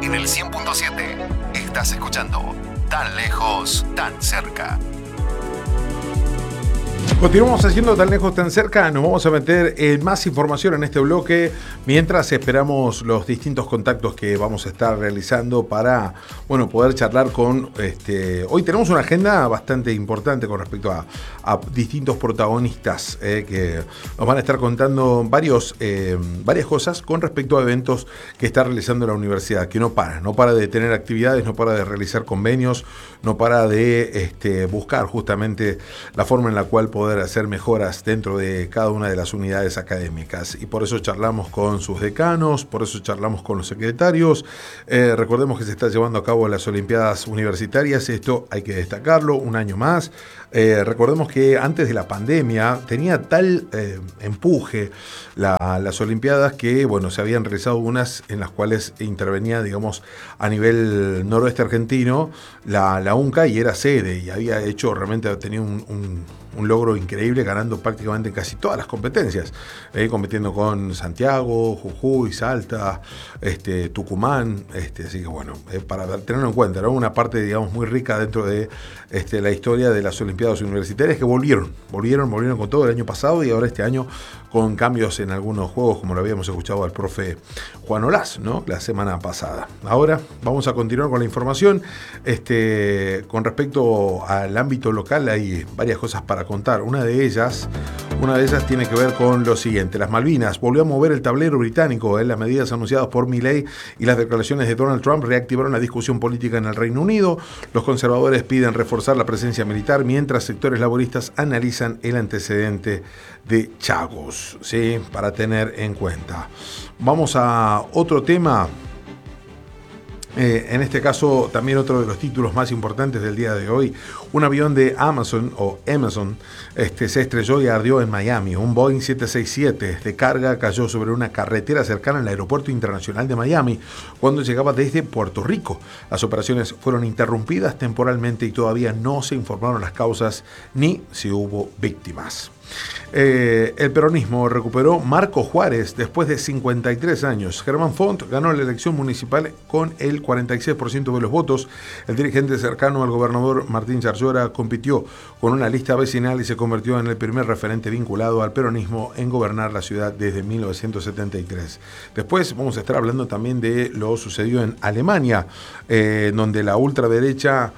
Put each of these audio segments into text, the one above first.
en el 100.7. Estás escuchando Tan Lejos, Tan Cerca. Continuamos haciendo Tan Lejos, Tan Cerca. Nos vamos a meter en más información en este bloque mientras esperamos los distintos contactos que vamos a estar realizando para, poder charlar con... Hoy tenemos una agenda bastante importante con respecto a distintos protagonistas que nos van a estar contando varias cosas con respecto a eventos que está realizando la universidad, que no para de tener actividades, no para de realizar convenios, no para de buscar justamente la forma en la cual poder hacer mejoras dentro de cada una de las unidades académicas. Y por eso charlamos con sus decanos, por eso charlamos con los secretarios. Recordemos que se está llevando a cabo las Olimpiadas Universitarias, esto hay que destacarlo, un año más. Recordemos que antes de la pandemia tenía tal empuje las Olimpiadas que, se habían realizado unas en las cuales intervenía, a nivel noroeste argentino, la UNCA, y era sede, y había hecho, realmente tenía un logro increíble, ganando prácticamente casi todas las competencias, compitiendo con Santiago, Jujuy, Salta, Tucumán, así que para tenerlo en cuenta, era una parte, muy rica dentro de la historia de las Olimpiadas Universitarias, que volvieron con todo el año pasado, y ahora este año con cambios en algunos juegos, como lo habíamos escuchado al profe Juan Olaz, ¿no?, la semana pasada. Ahora vamos a continuar con la información. Con respecto al ámbito local hay varias cosas para contar. Una de ellas tiene que ver con lo siguiente. Las Malvinas volvió a mover el tablero británico. Las medidas anunciadas por Milley y las declaraciones de Donald Trump reactivaron la discusión política en el Reino Unido. Los conservadores piden reforzar la presencia militar, mientras sectores laboristas analizan el antecedente de Chagos, ¿sí?, para tener en cuenta. Vamos a otro tema. En este caso, también otro de los títulos más importantes del día de hoy: un avión de Amazon se estrelló y ardió en Miami. Un Boeing 767 de carga cayó sobre una carretera cercana al Aeropuerto Internacional de Miami cuando llegaba desde Puerto Rico. Las operaciones fueron interrumpidas temporalmente y todavía no se informaron las causas ni si hubo víctimas. El peronismo recuperó Marco Juárez después de 53 años. Germán Font ganó la elección municipal con el 46% de los votos. El dirigente cercano al gobernador Martín Yarlora compitió con una lista vecinal y se convirtió en el primer referente vinculado al peronismo en gobernar la ciudad desde 1973. Después vamos a estar hablando también de lo sucedido en Alemania, donde la ultraderecha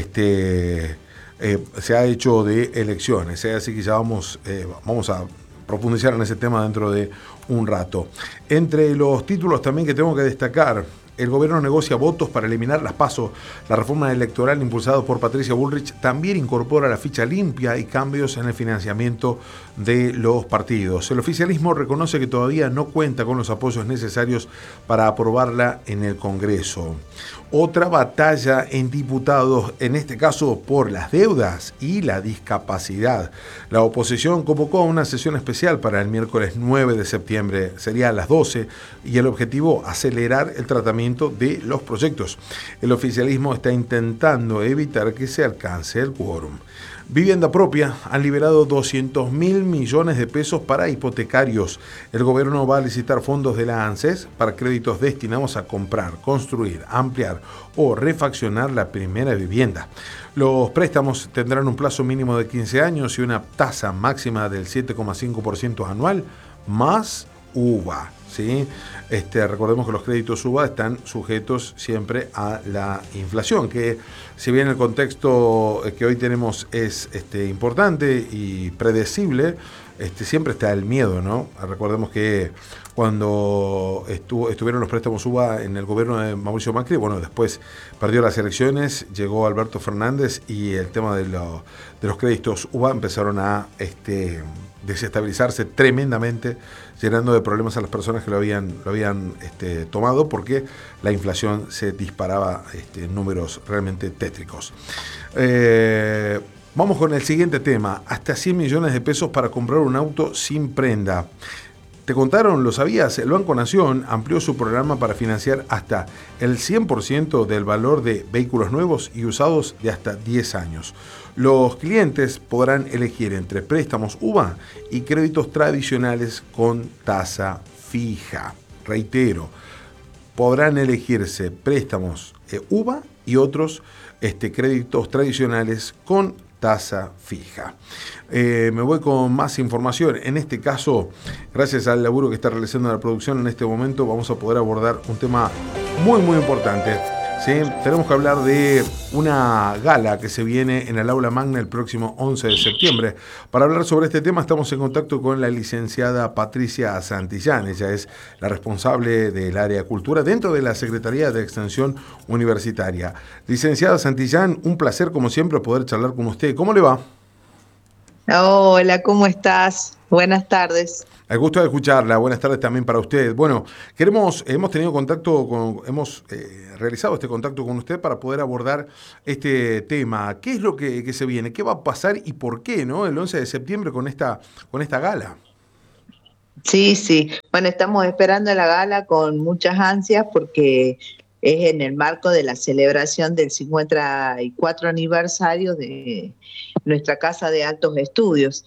se ha hecho de elecciones, así que ya vamos a profundizar en ese tema dentro de un rato. Entre los títulos también que tengo que destacar: el gobierno negocia votos para eliminar las PASO. La reforma electoral impulsada por Patricia Bullrich también incorpora la ficha limpia y cambios en el financiamiento de los partidos. El oficialismo reconoce que todavía no cuenta con los apoyos necesarios para aprobarla en el Congreso. Otra batalla en diputados, en este caso por las deudas y la discapacidad. La oposición convocó a una sesión especial para el miércoles 9 de septiembre, sería a las 12, y el objetivo: acelerar el tratamiento de los proyectos. El oficialismo está intentando evitar que se alcance el quórum. Vivienda propia: han liberado 200.000 millones de pesos para hipotecarios. El gobierno va a licitar fondos de la ANSES para créditos destinados a comprar, construir, ampliar o refaccionar la primera vivienda. Los préstamos tendrán un plazo mínimo de 15 años y una tasa máxima del 7,5% anual más UVA. ¿Sí? Recordemos que los créditos UVA están sujetos siempre a la inflación, que si bien el contexto que hoy tenemos es importante y predecible, siempre está el miedo, ¿no? Recordemos que cuando estuvieron los préstamos UVA en el gobierno de Mauricio Macri, después perdió las elecciones, llegó Alberto Fernández y el tema de los créditos UVA empezaron a desestabilizarse tremendamente, llenando de problemas a las personas que lo habían tomado, porque la inflación se disparaba en números realmente tétricos. Vamos con el siguiente tema: hasta 100 millones de pesos para comprar un auto sin prenda. ¿Te contaron? ¿Lo sabías? El Banco Nación amplió su programa para financiar hasta el 100% del valor de vehículos nuevos y usados de hasta 10 años. Los clientes podrán elegir entre préstamos UVA y créditos tradicionales con tasa fija. Reitero, podrán elegirse préstamos UVA y otros créditos tradicionales con tasa fija. Me voy con más información. En este caso, gracias al laburo que está realizando la producción en este momento, vamos a poder abordar un tema muy, muy importante. ¿Sí? Tenemos que hablar de una gala que se viene en el Aula Magna el próximo 11 de septiembre. Para hablar sobre este tema estamos en contacto con la licenciada Patricia Santillán. Ella es la responsable del área de cultura dentro de la Secretaría de Extensión Universitaria. Licenciada Santillán, un placer como siempre poder charlar con usted. ¿Cómo le va? Hola, ¿cómo estás? Buenas tardes. El gusto de escucharla. Buenas tardes también para usted. Bueno, hemos tenido contacto hemos realizado este contacto con usted para poder abordar este tema. ¿Qué es lo que se viene? ¿Qué va a pasar y por qué, no? El 11 de septiembre con esta gala. Sí. Bueno, estamos esperando la gala con muchas ansias porque es en el marco de la celebración del 54 aniversario de nuestra Casa de Altos Estudios.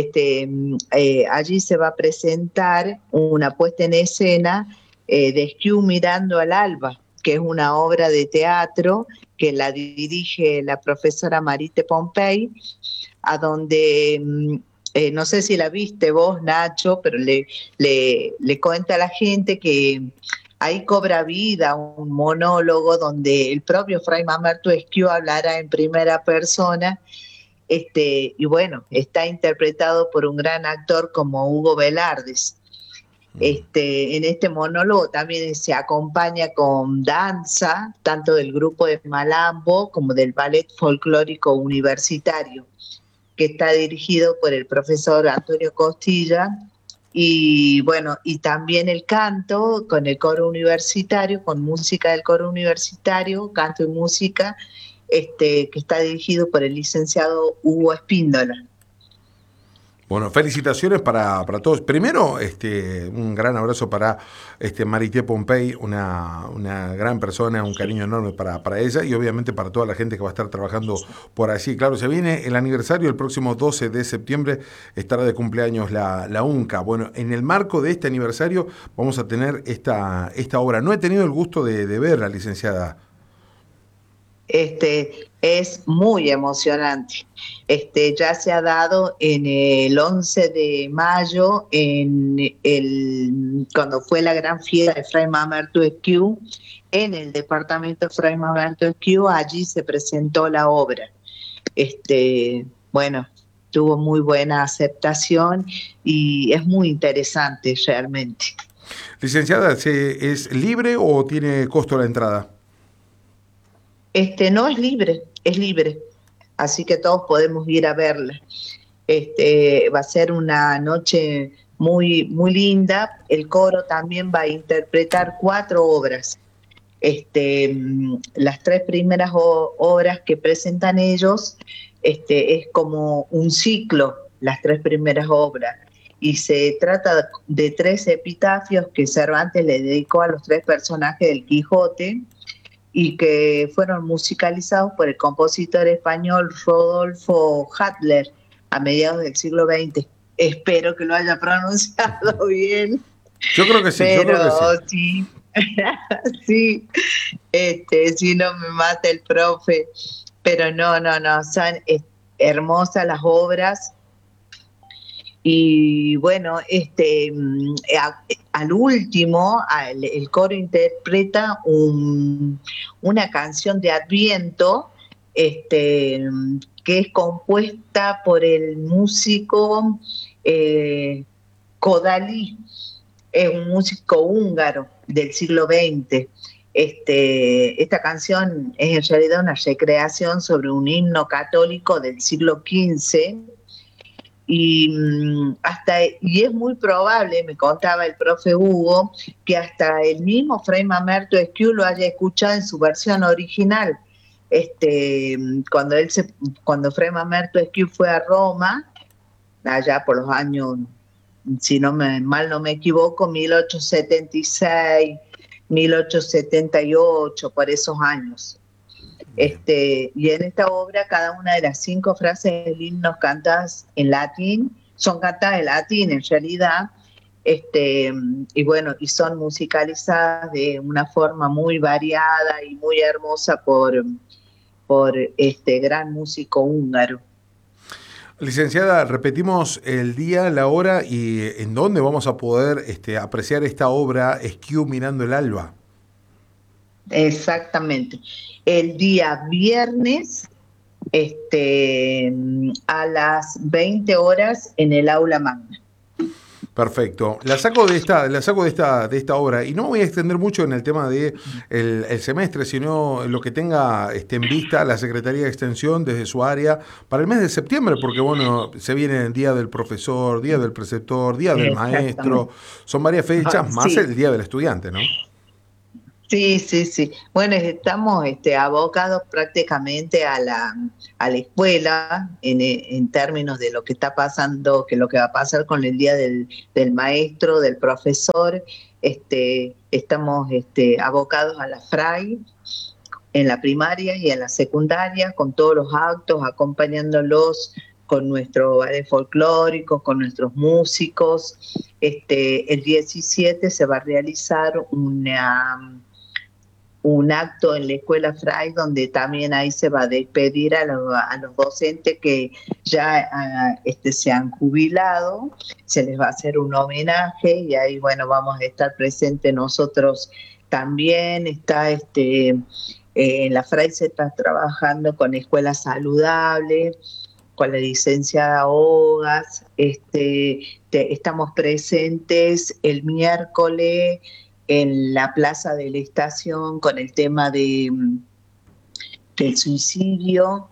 Allí se va a presentar una puesta en escena de Esquiú Mirando al Alba, que es una obra de teatro que la dirige la profesora Marite Pompey, a donde no sé si la viste vos, Nacho, pero le cuenta a la gente que ahí cobra vida un monólogo donde el propio Fray Mamerto Esquiú hablará en primera persona. Y bueno, está interpretado por un gran actor como Hugo Velardes. En este monólogo también se acompaña con danza, tanto del grupo de Malambo como del Ballet Folclórico Universitario, que está dirigido por el profesor Antonio Costilla. Y bueno, y también el canto con el coro universitario, con música del coro universitario, canto y música, que está dirigido por el licenciado Hugo Espíndola. Bueno, felicitaciones para todos. Primero, un gran abrazo para Marité Pompey, una gran persona, un cariño enorme para ella y obviamente para toda la gente que va a estar trabajando por allí. Claro, se viene el aniversario, el próximo 12 de septiembre estará de cumpleaños la UNCA. Bueno, en el marco de este aniversario vamos a tener esta obra. No he tenido el gusto de verla, licenciada. Es muy emocionante. Ya se ha dado en el 11 de mayo, cuando fue la gran fiesta de Fray Mamerto Esquiú, en el departamento de Fray Mamerto Esquiú, allí se presentó la obra. Bueno, tuvo muy buena aceptación y es muy interesante realmente. Licenciada, ¿es libre o tiene costo la entrada? No es libre, así que todos podemos ir a verla. Va a ser una noche muy, muy linda. El coro también va a interpretar 4 obras. Las 3 primeras obras que presentan ellos, es como un ciclo, las 3 primeras obras. Y se trata de 3 epitafios que Cervantes le dedicó a los 3 personajes del Quijote, y que fueron musicalizados por el compositor español Rodolfo Hattler a mediados del siglo XX. Espero que lo haya pronunciado bien. Yo creo que sí, sí. Sí, si no me mata el profe. Pero no, son hermosas las obras. Y bueno, al último, el coro interpreta una canción de Adviento, que es compuesta por el músico Kodály, es un músico húngaro del siglo XX. Esta canción es en realidad una recreación sobre un himno católico del siglo XV. Y es muy probable, me contaba el profe Hugo, que hasta el mismo Fray Mamerto Esquiú lo haya escuchado en su versión original. Cuando Fray Mamerto Esquiú fue a Roma, allá por los años, si mal no me equivoco, 1876, 1878, por esos años. Y en esta obra cada una de las 5 frases del himno cantadas en latín, son cantadas en latín en realidad, Y bueno, y son musicalizadas de una forma muy variada y muy hermosa por este gran músico húngaro. Licenciada, repetimos el día, la hora y en dónde vamos a poder apreciar esta obra Esquiú mirando el alba. Exactamente. El día viernes a las 20 horas en el aula magna. Perfecto. La saco de esta obra y no me voy a extender mucho en el tema de el semestre, sino lo que tenga en vista la Secretaría de Extensión desde su área para el mes de septiembre, porque bueno, se viene el Día del Profesor, Día del Preceptor, Día del Maestro, son varias fechas, más sí. el Día del Estudiante, ¿no? Sí. Bueno, estamos abocados prácticamente a la escuela en términos de lo que está pasando, que lo que va a pasar con el día del maestro, del profesor. Estamos abocados a la FRAI en la primaria y en la secundaria, con todos los actos, acompañándolos con nuestro ballet folclórico, con nuestros músicos. El 17 se va a realizar un acto en la escuela Frey donde también ahí se va a despedir a los docentes que ya se han jubilado, se les va a hacer un homenaje y ahí bueno vamos a estar presentes nosotros también. En la Frey se está trabajando con escuelas saludables, con la licenciada Ogas, estamos presentes el miércoles en la Plaza de la Estación con el tema del suicidio.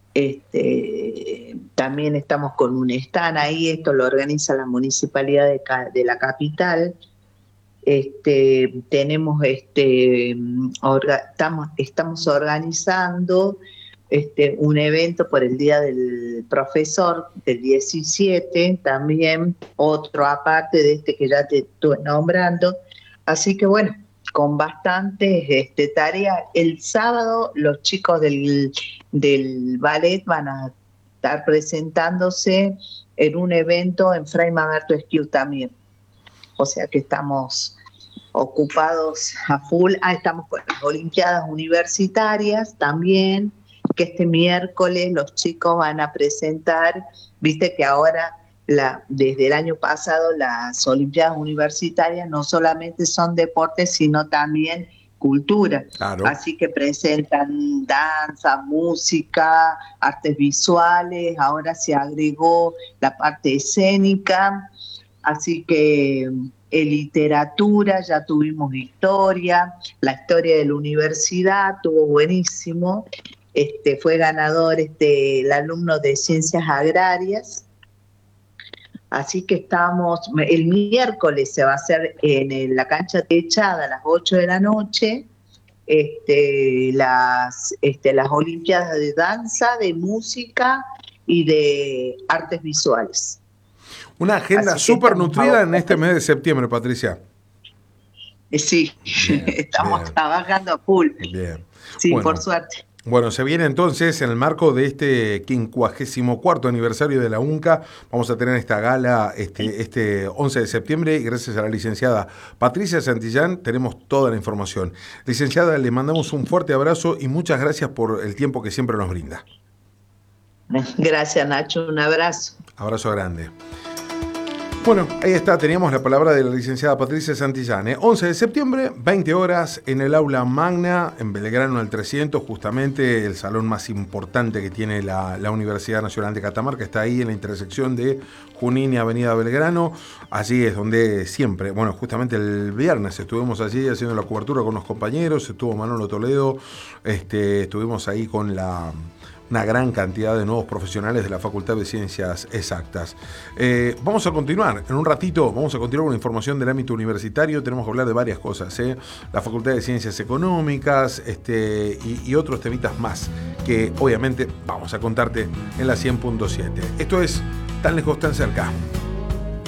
También estamos con un stand ahí, esto lo organiza la Municipalidad de la capital. Estamos organizando un evento por el Día del Profesor del 17, también otro aparte de que ya te estuve nombrando. Así que bueno, con bastantes tareas. El sábado los chicos del ballet van a estar presentándose en un evento en Fray Mamerto Esquiú también. O sea que estamos ocupados a full. Estamos con las Olimpiadas Universitarias también, que este miércoles los chicos van a presentar, viste que ahora desde el año pasado las Olimpiadas Universitarias no solamente son deportes, sino también cultura. Claro. Así que presentan danza, música, artes visuales, ahora se agregó la parte escénica, así que en literatura ya tuvimos historia, la historia de la universidad estuvo buenísimo. Fue ganador el alumno de Ciencias Agrarias. Así que el miércoles se va a hacer en la cancha techada a las 8 de la noche las Olimpiadas de danza, de música y de artes visuales. Una agenda súper nutrida en este mes de septiembre, Patricia. Sí, bien, estamos trabajando a full. Bien. Sí, bueno, por suerte. Bueno, se viene entonces en el marco de este 54º aniversario de la UNCA. Vamos a tener esta gala este 11 de septiembre y gracias a la licenciada Patricia Santillán tenemos toda la información. Licenciada, le mandamos un fuerte abrazo y muchas gracias por el tiempo que siempre nos brinda. Gracias, Nacho. Un abrazo. Abrazo grande. Bueno, ahí está, teníamos la palabra de la licenciada Patricia Santillán. 11 de septiembre, 20 horas, en el aula magna, en Belgrano al 300, justamente el salón más importante que tiene la Universidad Nacional de Catamarca, está ahí en la intersección de Junín y Avenida Belgrano. Allí es donde siempre, bueno, justamente el viernes estuvimos allí haciendo la cobertura con los compañeros, estuvo Manolo Toledo, estuvimos ahí con una gran cantidad de nuevos profesionales de la Facultad de Ciencias Exactas. Vamos a continuar, en un ratito vamos a continuar con información del ámbito universitario, tenemos que hablar de varias cosas, la Facultad de Ciencias Económicas y otros temitas más que obviamente vamos a contarte en la 100.7. Esto es Tan Lejos, Tan Cerca.